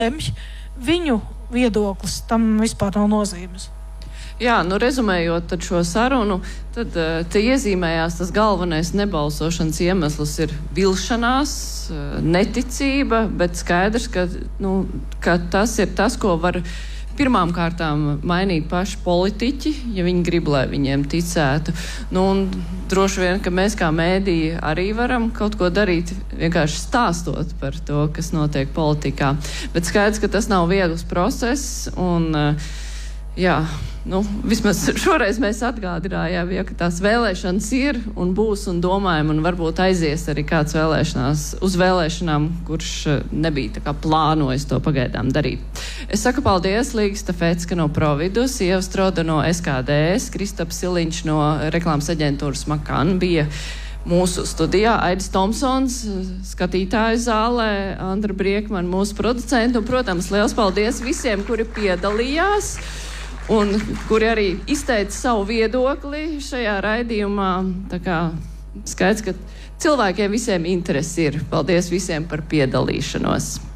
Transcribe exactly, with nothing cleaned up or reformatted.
lemj, viņu viedoklis tam vispār nav nozīmes. Jā, nu rezumējot tad šo sarunu, tad uh, te iezīmējās tas galvenais nebalsošanas iemesls ir vilšanās, uh, neticība, bet skaidrs, ka, nu, ka tas ir tas, ko var pirmām kārtām mainīt paši politiķi, ja viņi grib, lai viņiem ticētu. Nu, un droši vien, ka mēs kā mēdīji arī varam kaut ko darīt, vienkārši stāstot par to, kas notiek politikā. Bet skaidrs, ka tas nav viegls process, un uh, jā, nu, vismaz šoreiz mēs atgādinājām, ja, ka tās vēlēšanas ir un būs un domājam, un varbūt aizies arī kāds vēlēšanās uz vēlēšanām, kurš nebija tā kā plānojis to pagaidām darīt. Es saku paldies Līga Stafecka no Providus, Ieva Stroda no S K D S, Kristaps Siliņš no reklāmas aģentūras Makan bija mūsu studijā, Aidis Tomsons, skatītāju zālē, Andra Briekman, mūsu producenti, un, protams, liels paldies visiem, kuri piedalījās un kuri arī izteica savu viedokli šajā raidījumā. Tā kā skaidrs, ka cilvēkiem visiem interesi ir. Paldies visiem par piedalīšanos.